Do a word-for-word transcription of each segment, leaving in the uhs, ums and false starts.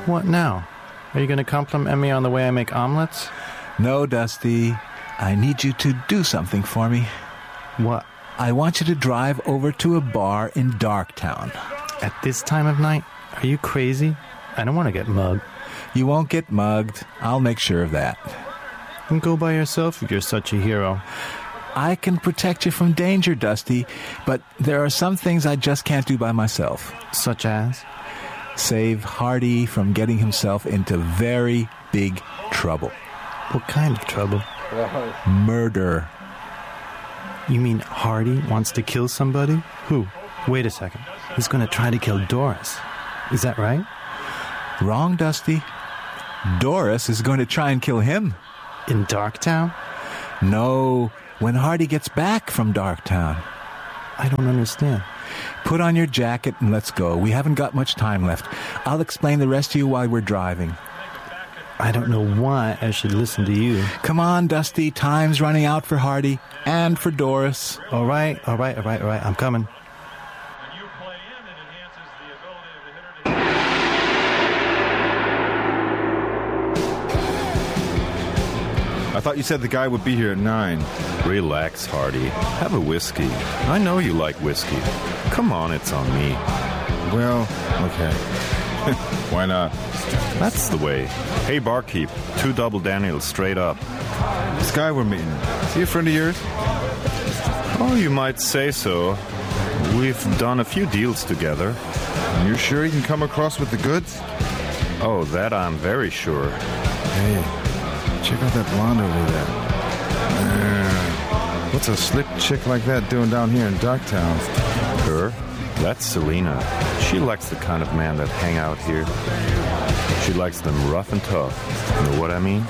What now? Are you going to compliment me on the way I make omelets? No, Dusty. I need you to do something for me. What? I want you to drive over to a bar in Darktown. At this time of night? Are you crazy? I don't want to get mugged. You won't get mugged. I'll make sure of that. And go by yourself if you're such a hero. I can protect you from danger, Dusty, but there are some things I just can't do by myself. Such as? Save Hardy from getting himself into very big trouble. What kind of trouble? Murder. You mean Hardy wants to kill somebody? Who? Wait a second. He's going to try to kill Doris. Is that right? Wrong, Dusty. Doris is going to try and kill him. In Darktown? No, when Hardy gets back from Darktown. I don't understand. Put on your jacket and let's go. We haven't got much time left. I'll explain the rest to you while we're driving. I don't know why I should listen to you. Come on, Dusty. Time's running out for Hardy and for Doris. All right, all right, all right, all right. I'm coming. I thought you said the guy would be here at nine. Relax, Hardy. Have a whiskey. I know you like whiskey. Come on, it's on me. Well, okay. Why not? That's the way. Hey, barkeep, two double Daniels straight up. This guy we're meeting, is he a friend of yours? Oh, you might say so. We've done a few deals together. And you're sure he can come across with the goods? Oh, that I'm very sure. Hey, check out that blonde over there. Uh, what's a slick chick like that doing down here in Darktown? Her? That's Selena. She likes the kind of man that hang out here. She likes them rough and tough. You know what I mean?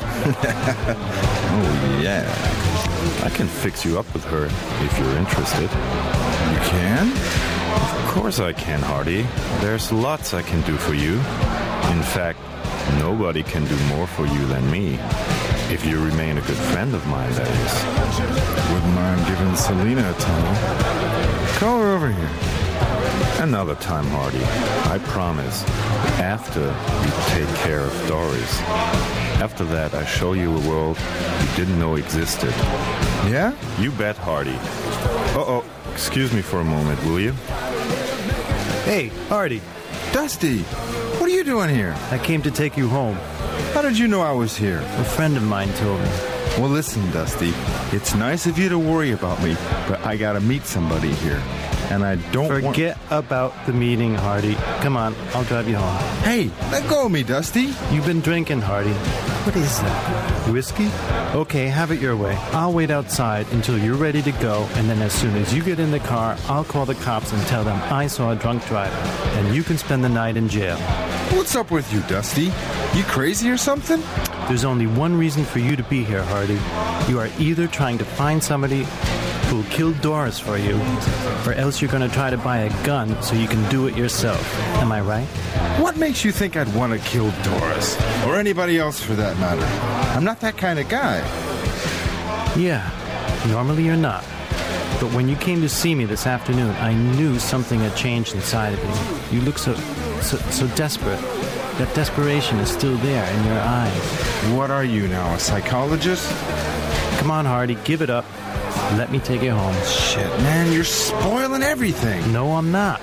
Oh, yeah. I can fix you up with her if you're interested. You can? Of course I can, Hardy. There's lots I can do for you. In fact, nobody can do more for you than me. If you remain a good friend of mine, that is. Wouldn't mind giving Selena a tunnel. Call her over here. Another time, Hardy. I promise. After you take care of Doris. After that, I show you a world you didn't know existed. Yeah? You bet, Hardy. Uh-oh. Excuse me for a moment, will you? Hey, Hardy. Dusty, what are you doing here? I came to take you home. How did you know I was here? A friend of mine told me. Well, listen, Dusty. It's nice of you to worry about me, but I gotta meet somebody here. And I don't Forget want... about the meeting, Hardy. Come on, I'll drive you home. Hey, let go of me, Dusty. You've been drinking, Hardy. What is that? Whiskey? Okay, have it your way. I'll wait outside until you're ready to go, and then as soon as you get in the car, I'll call the cops and tell them I saw a drunk driver, and you can spend the night in jail. What's up with you, Dusty? You crazy or something? There's only one reason for you to be here, Hardy. You are either trying to find somebody who'll kill Doris for you, or else you're going to try to buy a gun so you can do it yourself. Am I right? What makes you think I'd want to kill Doris? Or anybody else for that matter? I'm not that kind of guy. Yeah, normally you're not. But when you came to see me this afternoon, I knew something had changed inside of you. You look so, so, so desperate. That desperation is still there in your eyes. What are you now, a psychologist? Come on, Hardy, give it up. Let me take you home. Shit, man, you're spoiling everything. No, I'm not.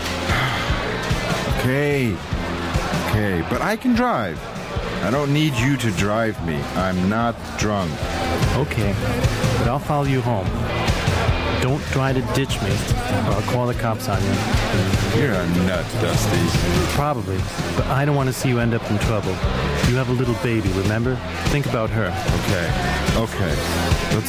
Okay. Okay, but I can drive. I don't need you to drive me. I'm not drunk. Okay, but I'll follow you home. Don't try to ditch me, or I'll call the cops on you. You're a nut, Dusty. Probably, but I don't want to see you end up in trouble. You have a little baby, remember? Think about her. Okay, okay. Let's